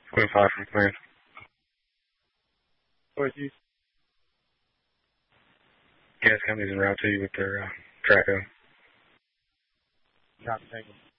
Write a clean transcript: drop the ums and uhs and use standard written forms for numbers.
Queen 5 from Clarence. What you? Gas companies en route to you with their track of. Not taking.